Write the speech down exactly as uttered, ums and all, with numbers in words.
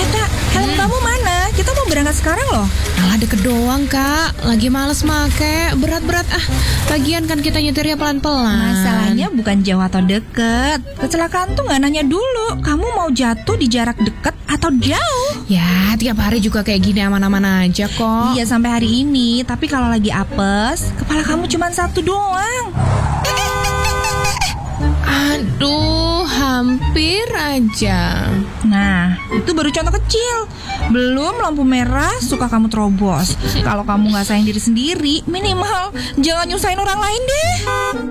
Kak, helm kamu mana? Kita mau berangkat sekarang loh. Alah deket doang kak, lagi males make, berat-berat ah. Lagian kan kita nyetirnya pelan-pelan. Masalahnya bukan jauh atau deket. Kecelakaan tuh gak nanya dulu kamu mau jatuh di jarak deket atau jauh. Ya tiap hari juga kayak gini aman-aman aja kok. Iya sampai hari ini. Tapi kalau lagi apes, kepala kamu cuma satu doang. Aduh, hampir aja. Nah, itu baru contoh kecil. Belum lampu merah suka kamu terobos. Kalau kamu gak sayang diri sendiri, minimal jangan nyusahin orang lain deh.